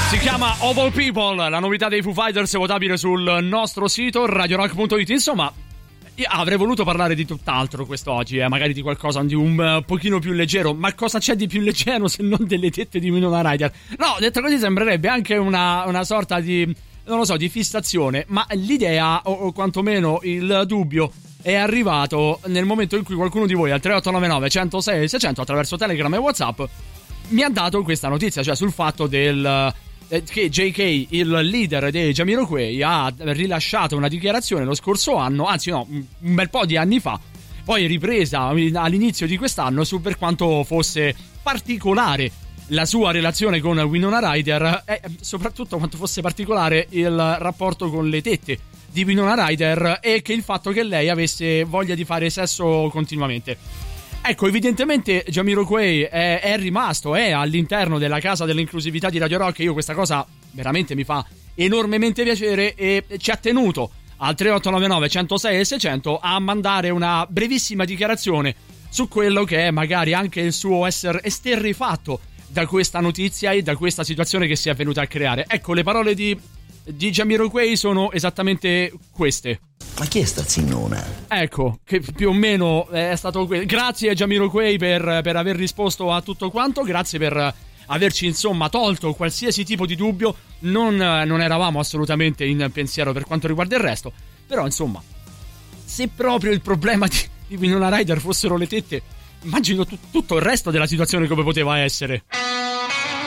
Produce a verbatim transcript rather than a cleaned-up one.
Si chiama Of All People, la novità dei Foo Fighters, votabile sul nostro sito radio rock punto it. Insomma, io avrei voluto parlare di tutt'altro quest'oggi, eh, magari di qualcosa di un uh, pochino più leggero, ma cosa c'è di più leggero se non delle tette di Winona Ryder? No, detto così sembrerebbe anche una, una sorta di, non lo so, di fissazione, ma l'idea, o, o quantomeno il dubbio, è arrivato nel momento in cui qualcuno di voi al tre otto nove nove, uno zero sei, sei zero zero attraverso Telegram e WhatsApp mi ha dato questa notizia, cioè sul fatto del... che J K, il leader dei Jamiroquai, ha rilasciato una dichiarazione lo scorso anno, anzi no, un bel po' di anni fa, poi ripresa all'inizio di quest'anno, su per quanto fosse particolare la sua relazione con Winona Ryder e soprattutto quanto fosse particolare il rapporto con le tette di Winona Ryder e che il fatto che lei avesse voglia di fare sesso continuamente. Ecco, evidentemente Jamiroquai è, è rimasto, è all'interno della casa dell'inclusività di Radio Rock. Io questa cosa veramente mi fa enormemente piacere e ci ha tenuto al tre otto nove nove, uno zero sei, sei zero zero a mandare una brevissima dichiarazione su quello che è magari anche il suo essere esterrifatto da questa notizia e da questa situazione che si è venuta a creare. Ecco, le parole di, di Jamiroquai sono esattamente queste. Ma chi è sta zinnona? Ecco, che più o meno è stato questo. Grazie a Jamiroquai per, per aver risposto a tutto quanto, grazie per averci insomma tolto qualsiasi tipo di dubbio. Non, non eravamo assolutamente in pensiero per quanto riguarda il resto, però insomma, se proprio il problema di, di Winona Ryder fossero le tette, immagino t- tutto il resto della situazione come poteva essere.